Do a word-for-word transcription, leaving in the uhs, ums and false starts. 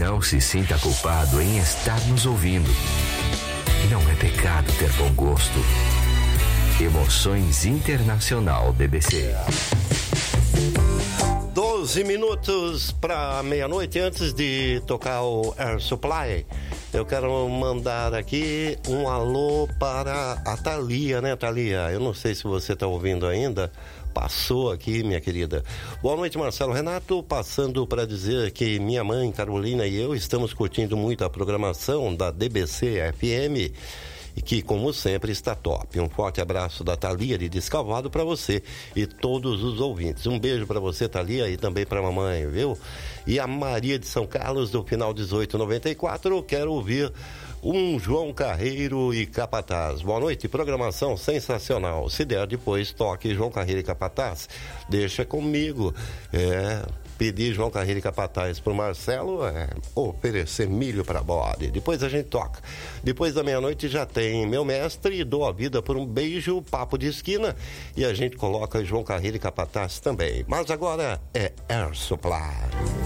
Não se sinta culpado em estar nos ouvindo. Não é pecado ter bom gosto. Emoções Internacional B B C. doze minutos para meia-noite. Antes de tocar o Air Supply, eu quero mandar aqui um alô para a Thalia, né, Thalia? Eu não sei se você está ouvindo ainda. Passou aqui, minha querida. Boa noite, Marcelo Renato. Passando para dizer que minha mãe, Carolina, e eu estamos curtindo muito a programação da D B C F M. E que, como sempre, está top. Um forte abraço da Thalia de Descalvado para você e todos os ouvintes. Um beijo para você, Thalia, e também para a mamãe, viu? E a Maria de São Carlos, do final dezoito noventa e quatro, quero ouvir um João Carreiro e Capataz. Boa noite, programação sensacional. Se der depois, toque João Carreiro e Capataz. Deixa comigo. É... Pedir João Carreiro e Capataz pro Marcelo é oferecer milho para bode. Depois a gente toca. Depois da meia-noite já tem Meu Mestre, Dou a Vida por um Beijo, Papo de Esquina. E a gente coloca João Carreiro e Capataz também. Mas agora é Air Supply.